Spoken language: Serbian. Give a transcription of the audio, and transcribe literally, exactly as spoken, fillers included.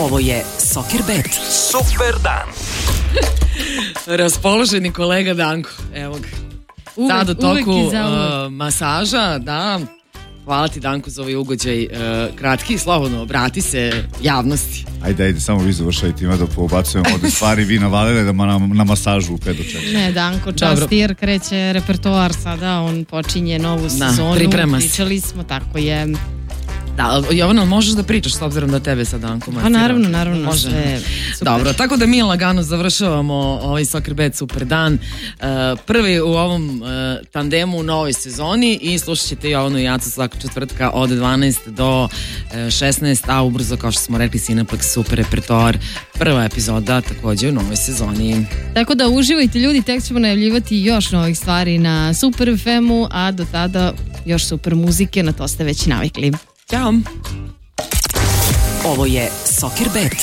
Ovo je Soccerbet. Super dan. Raspoloženi kolega Danko, evo ga. Uvek, Sad u toku uvek i zauvek. uh, masaža, da. Hvala ti Danko za ovaj ugođaj. Uh, kratki, slobodno, obrati se javnosti. Ajde, ajde, samo vi završajte, ima da poubacujemo ovde stvari, vi navalile da ma na, na masažu u pet do četiri. Ne, Danko, čast jer kreće repertoar sada, on počinje novu sezonu. priprema se. Pričali smo, tako je. Da, Jovana, možeš da pričaš s obzirom da tebe sad Danko masira? Pa naravno, naravno, Može. sve super. Dobro, tako da mi lagano završavamo ovaj Soccerbet super dan. Uh, prvi u ovom uh, tandemu u novoj sezoni i slušat ćete Jovanu i Jacu svakog četvrtka od dvanaest do šesnaest, a ubrzo, kao što smo rekli, Cineplex super repertoar. Prva epizoda takođe u novoj sezoni. Tako da uživajte ljudi, tek ćemo najavljivati još novih stvari na Super ef emu, a do tada još super muzike, na to ste već navikli. Ćao! Ovo je Soccerbet.